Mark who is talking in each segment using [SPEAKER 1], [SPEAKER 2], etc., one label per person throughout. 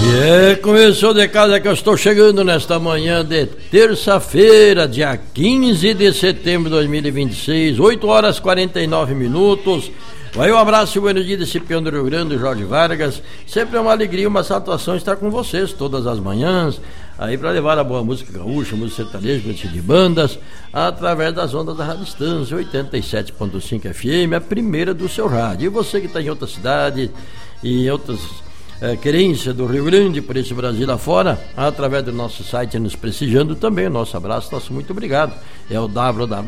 [SPEAKER 1] Começou de casa que eu estou chegando nesta manhã de terça-feira, dia 15 de setembro de 2026, 8 horas 49 minutos. Vai um abraço e bom dia desse peão do Rio Grande, Jorge Vargas. Sempre é uma alegria, uma satisfação estar com vocês todas as manhãs, aí para levar a boa música gaúcha, música sertaneja, música de bandas, através das ondas da Rádio Estância 87.5 FM, a primeira do seu rádio. E você que está em outra cidade e em outras querência do Rio Grande, por esse Brasil afora, através do nosso site nos prestigiando também, nosso abraço, nosso muito obrigado. É o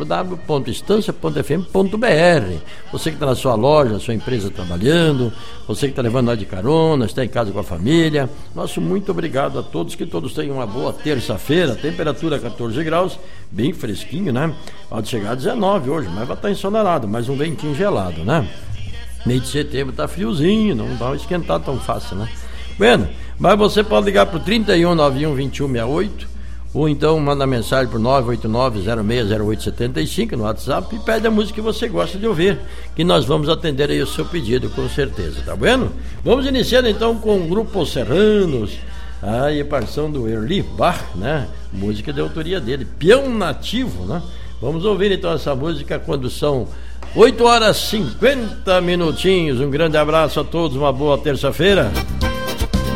[SPEAKER 1] www.estancia.fm.br. Você que está na sua loja, sua empresa trabalhando, você que está levando nós de carona, está em casa com a família, nosso muito obrigado a todos, que todos tenham uma boa terça-feira, temperatura 14 graus, bem fresquinho, né? Pode chegar a 19 hoje, mas vai estar ensolarado, mais um ventinho gelado, né? Meio de setembro tá friozinho, não vai esquentar tão fácil, né? Bueno, mas você pode ligar pro 3191-2168 ou então manda mensagem pro 989-060875 no WhatsApp e pede a música que você gosta de ouvir, que nós vamos atender aí o seu pedido com certeza, tá bueno? Vamos iniciando então com o Grupo Serranos, aí a parção do Erli Bach, né? Música de autoria dele, peão nativo, né? Vamos ouvir então essa música quando são 8 horas 50 minutinhos. Um grande abraço a todos, uma boa terça-feira.